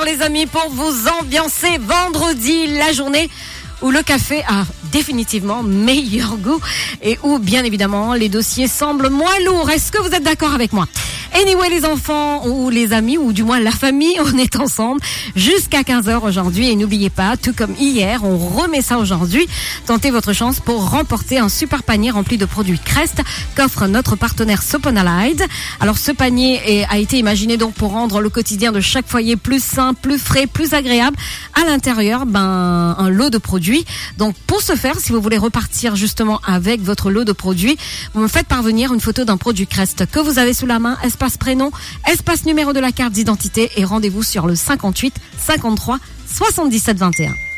les amis, pour vous ambiancer vendredi, la journée où le café a définitivement meilleur goût et où, bien évidemment, les dossiers semblent moins lourds. Est-ce que vous êtes d'accord avec moi? Anyway, les enfants ou les amis, ou du moins la famille, on est ensemble jusqu'à 15h aujourd'hui. Et n'oubliez pas, tout comme hier, on remet ça aujourd'hui. Tentez votre chance pour remporter un super panier rempli de produits Crest qu'offre notre partenaire Soponalide. Alors, ce panier a été imaginé donc pour rendre le quotidien de chaque foyer plus sain, plus frais, plus agréable. À l'intérieur, un lot de produits. Donc, pour ce faire, si vous voulez repartir justement avec votre lot de produits, vous me faites parvenir une photo d'un produit Crest que vous avez sous la main, espace prénom, espace numéro de la carte d'identité et rendez-vous sur le 58 53 77 21.